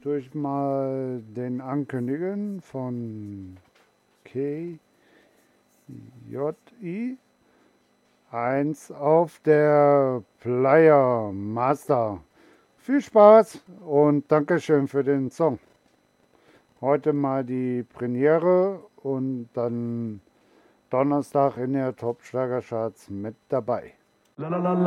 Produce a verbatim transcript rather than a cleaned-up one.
durch mal den Ankündigen von K J I eins auf der Player Master. Viel Spaß und Dankeschön für den Song. Heute mal die Premiere und dann Donnerstag in der Top-Schlagercharts mit dabei.